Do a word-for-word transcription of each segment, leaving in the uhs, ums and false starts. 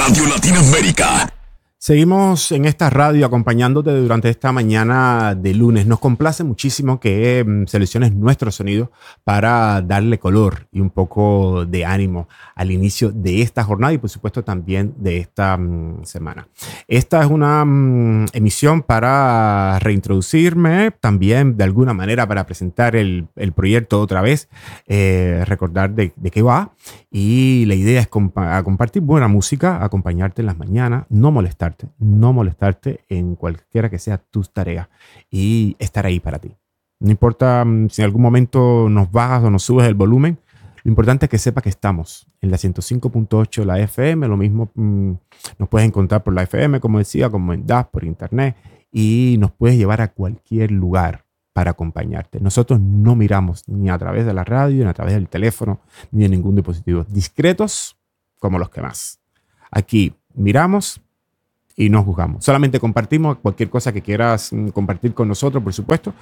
Radio Latinoamérica. Seguimos en esta radio acompañándote durante esta mañana de lunes. Nos complace muchísimo que mm, selecciones nuestro sonido para darle color y un poco de ánimo al inicio de esta jornada y por supuesto también de esta mm, semana. Esta es una mm, emisión para reintroducirme, también de alguna manera para presentar el, el proyecto otra vez, eh, recordar de, de qué va. Y la idea es compa- compartir buena música, acompañarte en las mañanas, no molestarte. No molestarte en cualquiera que sea tus tareas y estar ahí para ti. No importa um, si en algún momento nos bajas o nos subes el volumen, lo importante es que sepas que estamos en la ciento cinco punto ocho, la F M, lo mismo um, nos puedes encontrar por la F M, como decía, como en D A S, por internet, y nos puedes llevar a cualquier lugar para acompañarte. Nosotros no miramos ni a través de la radio, ni a través del teléfono, ni de ningún dispositivo. Discretos como los que más. Aquí miramos y no juzgamos. Solamente compartimos cualquier cosa que quieras mm, compartir con nosotros, por supuesto,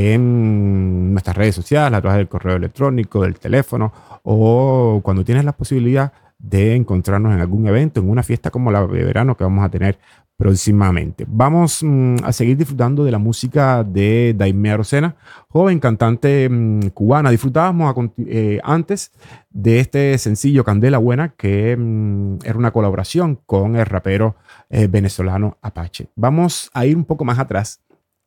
en nuestras redes sociales, a través del correo electrónico, del teléfono, o cuando tienes la posibilidad de encontrarnos en algún evento, en una fiesta como la de verano que vamos a tener próximamente. Vamos mm, a seguir disfrutando de la música de Daimé Arocena, joven cantante mm, cubana. Disfrutábamos a conti- eh, antes de este sencillo Candela Buena, que mm, era una colaboración con el rapero eh, venezolano Apache. Vamos a ir un poco más atrás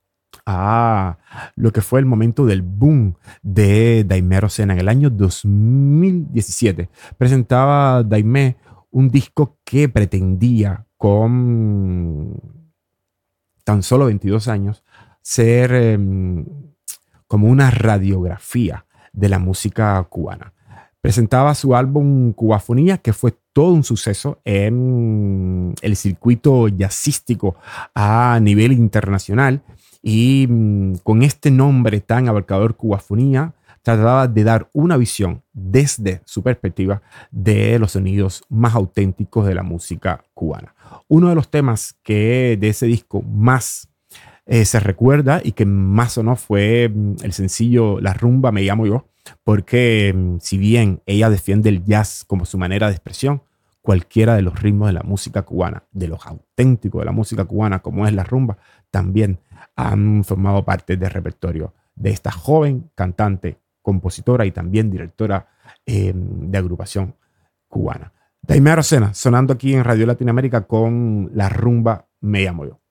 a lo que fue el momento del boom de Daimé Arocena en el año dos mil diecisiete. Presentaba Daimé un disco que pretendía con tan solo veintidós años ser eh, como una radiografía de la música cubana. Presentaba su álbum Cubafonía, que fue todo un suceso en el circuito jazzístico a nivel internacional, y mm, con este nombre tan abarcador, Cubafonía, trataba de dar una visión desde su perspectiva de los sonidos más auténticos de la música cubana. Uno de los temas que de ese disco más eh, se recuerda y que más sonó fue mm, el sencillo La Rumba Me Llamo Yo, porque mm, si bien ella defiende el jazz como su manera de expresión, cualquiera de los ritmos de la música cubana, de los auténticos de la música cubana, como es la rumba, también han formado parte del repertorio de esta joven cantante, compositora y también directora eh, de agrupación cubana. Daimé Arocena, sonando aquí en Radio Latinoamérica con La Rumba Me Llamo Yo.